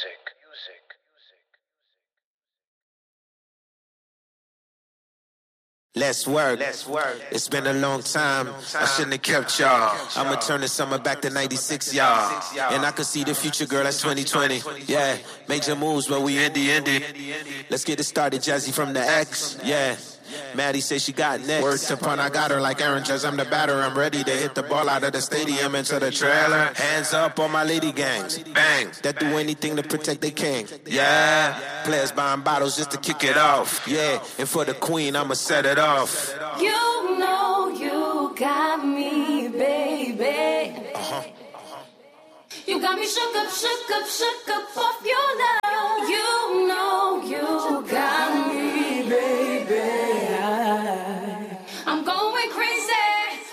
Let's work. It's been a long time. I shouldn't have kept y'all. I'ma turn the summer back to 96, y'all. And I can see the future, girl, that's 2020. Yeah, major moves, but we indie. Let's get it started, Jazzy from the X. Yeah. Maddie says she got next. Word to pun, I got her like Aaron Judge. I'm the batter. I'm ready to hit the ball out of the stadium into the trailer. Hands up on my lady gangs. Bang. That do anything to protect their king. Yeah. Players buying bottles just to kick it off. Yeah. And for the queen, I'ma set it off. You know you got me, baby. You got me shook up off your love. You know you